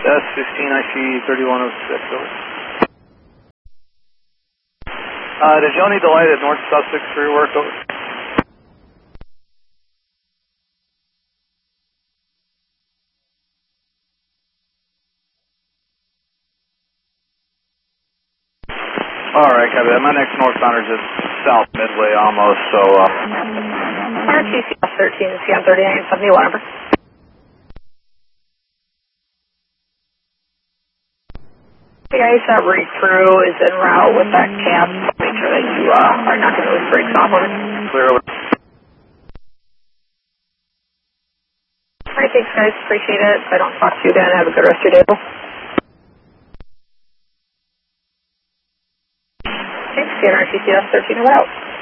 S15, I see 3106, over. Did y'all need the light at North Sussex for your work, over? Alright, copy that. My next northbounder's at South Midway almost, so, RTCS 13, CM 3971, over. Hey guys, that recrew is en route with that cab. Make sure that you are not going to lose brakes off on it. clear, over. Alright, thanks guys, appreciate it. If I don't talk to you again, have a good rest of your day. Thanks, CNRTCS 13, we're out.